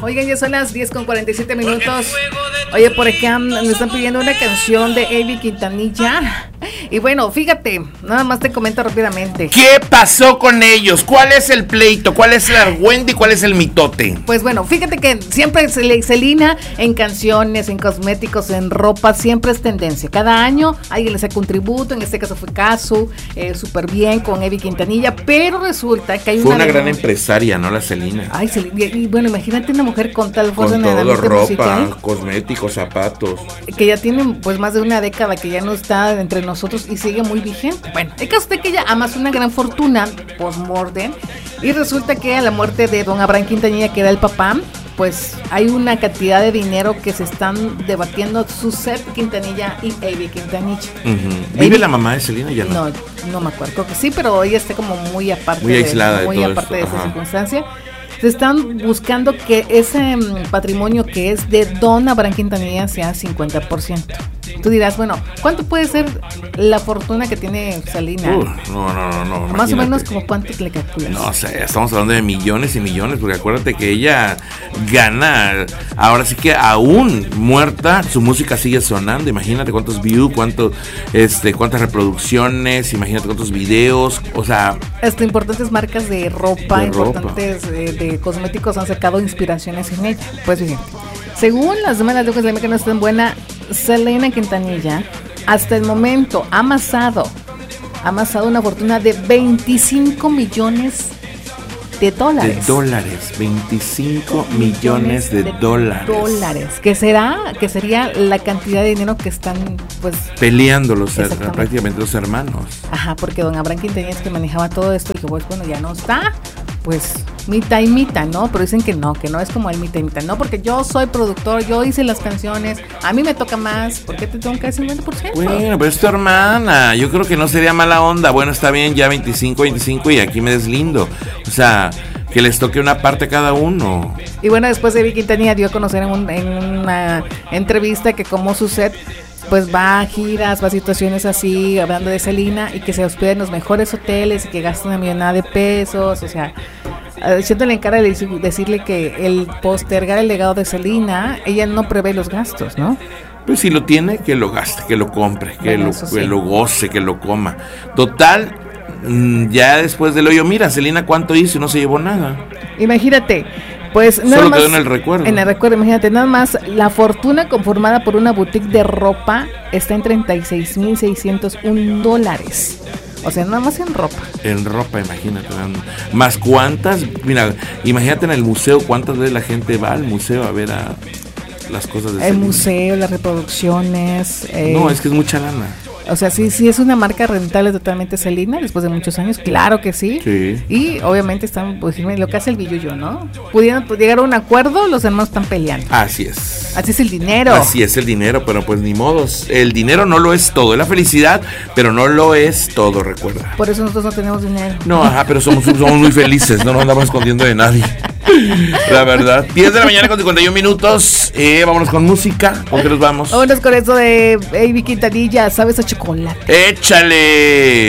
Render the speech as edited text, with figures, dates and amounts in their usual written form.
Oigan, ya son las 10:47. Oye, por acá me están pidiendo una canción de Avi Quintanilla. Y bueno, fíjate, nada más te comento rápidamente. ¿Qué pasó con ellos? ¿Cuál es el pleito? ¿Cuál es la argüende y cuál es el mitote? Pues bueno, fíjate que siempre Selena en canciones, en cosméticos, en ropa, siempre es tendencia. Cada año alguien le saca un tributo, en este caso fue Casu, súper bien con Avi Quintanilla, pero resulta que hay fue una gran empresaria, ¿no? La Selena. Ay, Selena, y bueno, imagínate una mujer con tal fuerza en el ambiente ropa, musical, cosméticos, zapatos. Que ya tiene pues más de una década que ya no está entre nosotros y sigue muy vigente. Bueno, el caso es que ella amasó una gran fortuna post-mortem y resulta que a la muerte de don Abraham Quintanilla, que era el papá, pues hay una cantidad de dinero que se están debatiendo Suzette Quintanilla y Avi Quintanilla. Uh-huh. ¿Vive la mamá de Selena ya no? No me acuerdo, creo que sí, pero ella está como muy aparte, muy aislada muy aparte de esa circunstancia. Se están buscando que ese patrimonio que es de don Abraham Quintanilla sea 50%. Tú dirás, bueno, ¿cuánto puede ser la fortuna que tiene Selena? No. Más o menos, como ¿cuánto le calculas? No, o sea, estamos hablando de millones y millones, porque acuérdate que ella gana, ahora sí que aún muerta, su música sigue sonando. Imagínate cuántos views, cuántas reproducciones, imagínate cuántos videos, o sea... Hasta importantes marcas de ropa, importantes de cosméticos han sacado inspiraciones en ella. Pues fíjate, según las demás locas de que no están buena, Selena Quintanilla hasta el momento ha amasado una fortuna de 25 millones de dólares. 25 millones de dólares. Que sería la cantidad de dinero que están pues peleando prácticamente los hermanos. Ajá, porque don Abraham Quintanilla es que manejaba todo esto y que pues bueno, ya no está. Pues mitad y mitad, ¿no? Pero dicen que no es como el mitad y mitad. No, porque yo soy productor, yo hice las canciones, a mí me toca más, ¿por qué te tengo que dar 50%? Bueno, pero es tu hermana, yo creo que no sería mala onda. Bueno, está bien, ya 25 y aquí me deslindo. O sea, que les toque una parte a cada uno. Y bueno, después de Avi Quintanilla dio a conocer en una entrevista que como Suzette pues va a giras, va a situaciones así, hablando de Selena, y que se hospeda en los mejores hoteles y que gasta una millonada de pesos, o sea, echándole en cara de decirle que el postergar el legado de Selena, ella no prevé los gastos, ¿no? Pues si lo tiene, que lo gaste, que lo compre, que lo goce, que lo coma. Total, ya después del hoyo, mira, Selena cuánto hizo y no se llevó nada. Imagínate. Pues nada solo más, quedó en el recuerdo. En el recuerdo, imagínate, nada más la fortuna conformada por una boutique de ropa está en $36,601. O sea, nada más en ropa. En ropa, imagínate. Más cuántas, mira, imagínate en el museo, cuántas veces la gente va al museo a ver a las cosas de el museo, las reproducciones. No, es que es mucha lana. O sea, sí es una marca rentable totalmente Selena, después de muchos años, claro que sí. Y obviamente están, pues, lo que hace el billuyo, ¿no? Pudieron llegar a un acuerdo, los hermanos están peleando. Así es. Así es el dinero. Así es el dinero, pero pues ni modos. El dinero no lo es todo, es la felicidad, pero no lo es todo, recuerda. Por eso nosotros no tenemos dinero. No, pero somos muy felices, no nos andamos escondiendo de nadie. La verdad. 10 de la mañana con 51 minutos. Vámonos con música. ¿Con qué nos vamos? Vámonos con eso de Avi Quintanilla, ¿sabes a chocolate? ¡Échale!